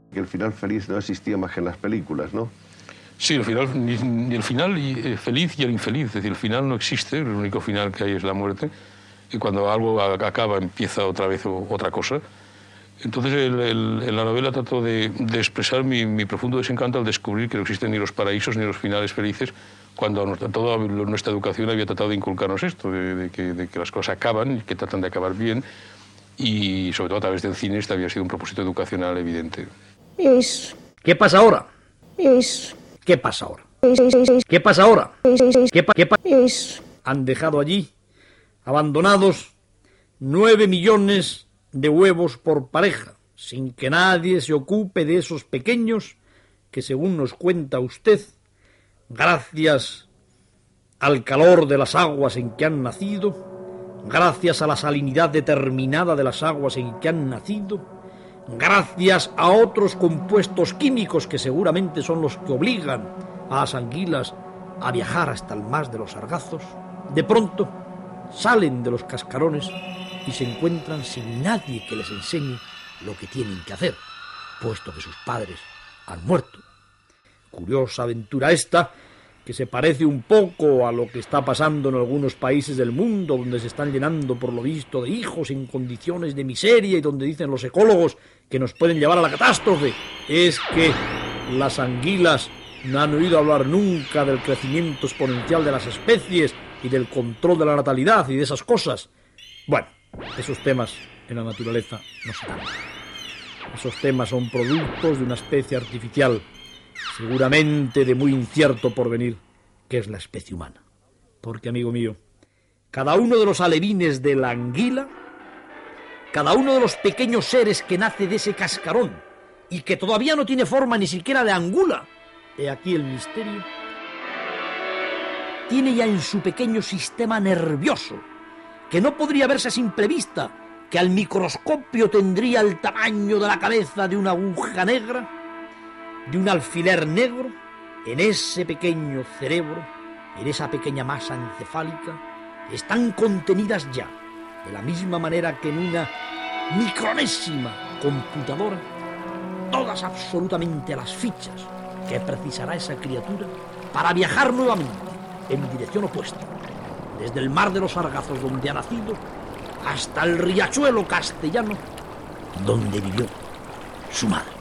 Que el final feliz no existía más que en las películas, ¿no? Sí, el final, ni el final feliz y el infeliz. Es decir, el final no existe, el único final que hay es la muerte. Y cuando algo acaba, empieza otra vez otra cosa. Entonces, en la novela trato de expresar mi profundo desencanto al descubrir que no existen ni los paraísos ni los finales felices, cuando toda nuestra educación había tratado de inculcarnos esto, de que las cosas acaban y que tratan de acabar bien. Y sobre todo a través del cine este había sido un propósito educacional evidente. ¿Qué pasa ahora? ¿Qué pasa ahora? ¿Qué pasa ahora? Han dejado allí, abandonados, 9 millones de huevos por pareja, sin que nadie se ocupe de esos pequeños que, según nos cuenta usted, gracias al calor de las aguas en que han nacido, gracias a la salinidad determinada de las aguas en que han nacido, gracias a otros compuestos químicos que seguramente son los que obligan a las anguilas a viajar hasta el mar de los sargazos, de pronto salen de los cascarones y se encuentran sin nadie que les enseñe lo que tienen que hacer, puesto que sus padres han muerto. Curiosa aventura esta, que se parece un poco a lo que está pasando en algunos países del mundo, donde se están llenando, por lo visto, de hijos en condiciones de miseria y donde dicen los ecólogos que nos pueden llevar a la catástrofe. Es que las anguilas no han oído hablar nunca del crecimiento exponencial de las especies y del control de la natalidad y de esas cosas. Bueno, esos temas en la naturaleza no se dan. Esos temas son productos de una especie artificial, seguramente de muy incierto porvenir, que es la especie humana. Porque, amigo mío, cada uno de los alevines de la anguila, cada uno de los pequeños seres que nace de ese cascarón y que todavía no tiene forma ni siquiera de angula, he aquí el misterio, tiene ya en su pequeño sistema nervioso, que no podría verse a simple vista, que al microscopio tendría el tamaño de la cabeza de una aguja negra, de un alfiler negro. En ese pequeño cerebro, en esa pequeña masa encefálica, están contenidas ya, de la misma manera que en una micronésima computadora, todas absolutamente las fichas que precisará esa criatura para viajar nuevamente en dirección opuesta, desde el mar de los sargazos donde ha nacido hasta el riachuelo castellano donde vivió su madre.